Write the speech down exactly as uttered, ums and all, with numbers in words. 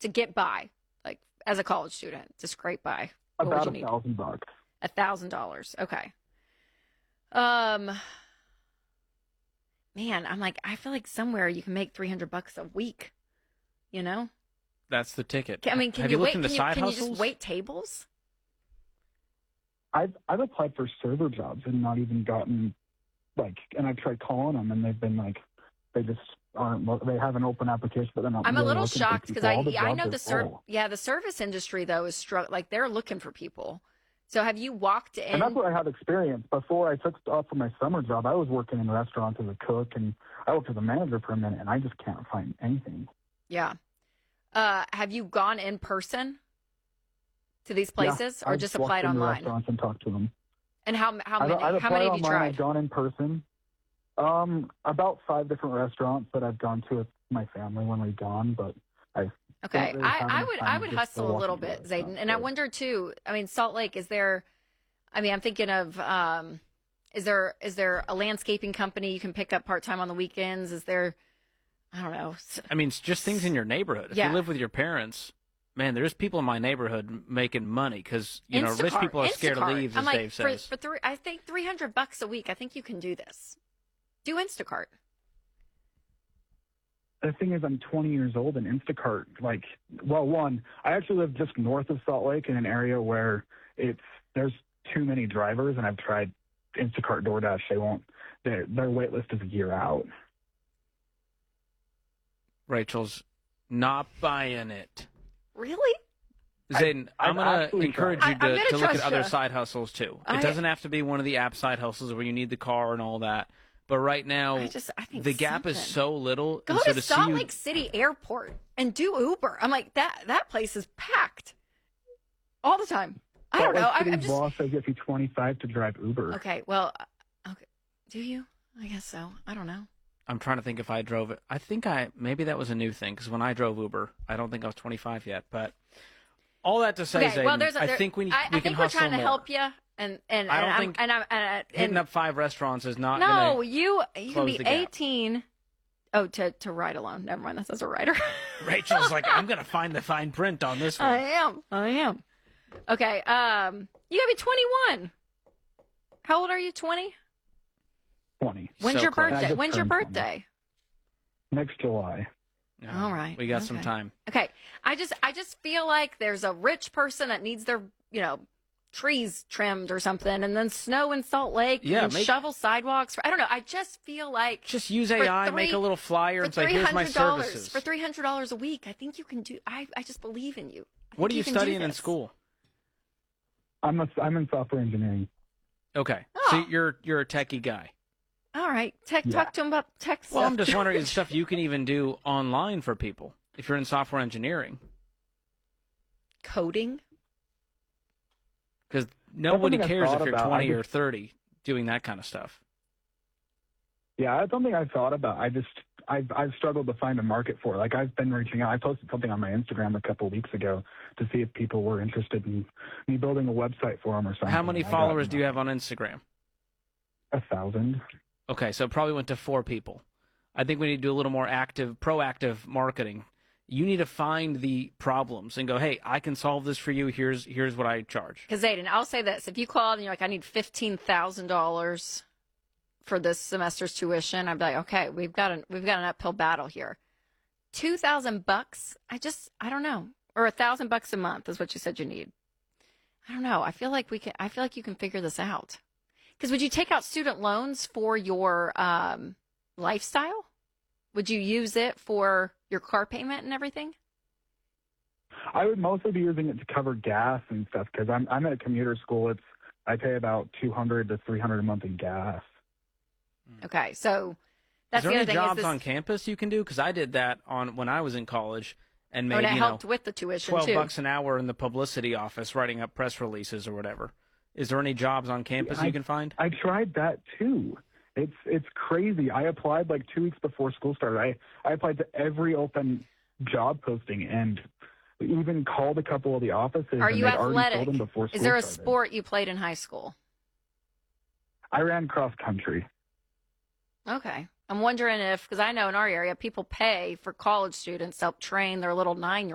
to get by, like as a college student, to scrape by? What About would you a need? thousand bucks. A thousand dollars. Okay. Um, man, I'm like, I feel like somewhere you can make three hundred bucks a week. You know? That's the ticket. Can- I mean, can Have you, you wait? looked into Can, you, side can you hustles? just wait tables? I've I've applied for server jobs and not even gotten like, and I've tried calling them and they've been like, they just aren't. lo- They have an open application, but they're not. I'm a really little looking for shocked because people. I All the I jobs know are the ser- full. yeah the service industry though is str- like they're looking for people. So have you walked in? And that's what I have experience. Before I took off for my summer job, I was working in restaurants as a cook, and I worked as a manager for a minute, and I just can't find anything. Yeah. Uh, have you gone in person to these places, Yeah, or I've just walked applied into online? restaurants and talked to them. And how how I've, many I've how applied many have you online, tried? I've gone in person. Um, about five different restaurants that I've gone to with my family when we've gone, but I Okay, don't really I, have I enough would time I would just to hustle a walk little into bit, restaurants, Zayden, and I so. wonder too. I mean, Salt Lake, is there? I mean, I'm thinking of um, is there is there a landscaping company you can pick up part time on the weekends? Is there? I don't know. s- I mean, it's just things in your neighborhood. If Yeah. you live with your parents, man, there's people in my neighborhood making money because, you know, rich Instacart, people are scared to Instacart. leave, as I'm like, Dave for, says. for three, I think three hundred bucks a week. I think you can do this. Do Instacart. The thing is, I'm twenty years old, and Instacart, like, well, one, I actually live just north of Salt Lake in an area where it's there's too many drivers, and I've tried Instacart, DoorDash. They won't. Their their wait list is a year out. Rachel's not buying it. Really? Zayden, I've I'm going to actually encourage tried. you I- I'm to, gonna to look at trust other ya. side hustles, too. It I- doesn't have to be one of the app side hustles where you need the car and all that. But right now, I just I think the gap is something. so little. Go and so to to Salt see you, Lake City Airport and do Uber. I'm like that. That place is packed all the time. I Salt don't know. Lake I, City's I'm just law says if you're twenty-five to drive Uber. okay. Well, uh, okay. Do you? I guess so. I don't know. I'm trying to think if I drove it. I think I maybe that was a new thing because when I drove Uber, I don't think I was twenty-five yet. But all that to say, Okay. Zayden, well, there's. A, I there, think we, I, we I can think we're hustle trying to more. help you, and and I don't and I'm, think and I'm and, Hitting and up five restaurants is not no, gonna you you can close be the gap. eighteen. Oh, to to ride alone. Never mind. That says a rider. Rachel's like, I'm gonna find the fine print on this I one. am. I am. Okay. Um, you gotta be twenty-one. How old are you? twenty. twenty When's So your close. I birthday? just When's your turned twenty. birthday? next July. Yeah, All right. we got some Okay. time. Okay. I just I just feel like there's a rich person that needs their, you know, trees trimmed or something, and then snow in Salt Lake, Yeah, and make- shovel sidewalks. I don't know. I just feel like Just use For A I, three- make a little flyer, for and say, three "Here's my hundred dollars services." for three hundred dollars a week, I think you can do. I I just believe in you. I What are think you can do studying in this. school? I'm a, I'm in software engineering. Okay, Oh. so you're you're a techie guy. All right. Tech, Yeah. Talk to him about tech Well, stuff. I'm just wondering is stuff you can even do online for people if you're in software engineering, Coding. because nobody something I cares if thought you're about. twenty I or just- thirty doing that kind of stuff. Yeah, that's something I've thought about. I just I've I've struggled to find a market for it. Like I've been reaching out. I posted something on my Instagram a couple of weeks ago to see if people were interested in me building a website for them or something. How many I got followers do you have on Instagram? A thousand. Okay, so it probably went to four people. I think we need to do a little more active, proactive marketing. You need to find the problems and go, hey, I can solve this for you. Here's here's what I charge. Because Aiden, I'll say this: if you called and you're like, "I need fifteen thousand dollars for this semester's tuition," I'd be like, "Okay, we've got an we've got an uphill battle here. Two thousand bucks? I just I don't know, or a thousand bucks a month is what you said you need. I don't know. I feel like we can. I feel like you can figure this out. Because would you take out student loans for your um, lifestyle? Would you use it for your car payment and everything? I would mostly be using it to cover gas and stuff because I'm I'm at a commuter school. It's I pay about two hundred to three hundred a month in gas. Okay, so that's is there the any other thing. jobs is this, on campus you can do? Because I did that on when I was in college and oh, made and it you know helped with the tuition twelve too. bucks an hour in the publicity office writing up press releases or whatever. Is there any jobs on campus I- you can find? I tried that too. It's it's crazy. I applied like two weeks before school started. I, I applied to every open job posting and even called a couple of the offices. Are and you they'd already athletic? filled them before school Is there a started. sport you played in high school? I ran cross country. Okay. I'm wondering if, because I know in our area, people pay for college students to help train their little nine year